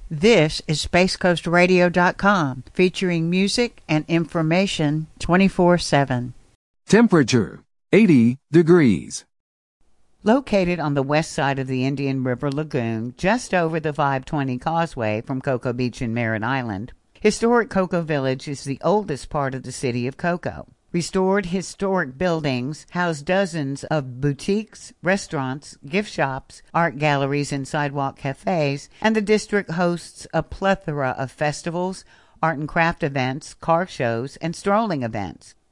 This is SpaceCoastRadio.com, featuring music and information 24/7. Temperature, 80 degrees. Located on the west side of the Indian River Lagoon, just over the 520 Causeway from Cocoa Beach in Merritt Island, historic Cocoa Village is the oldest part of the city of Cocoa. Restored historic buildings house dozens of boutiques, restaurants, gift shops, art galleries, and sidewalk cafes, and the district hosts a plethora of festivals, art and craft events, car shows, and strolling events.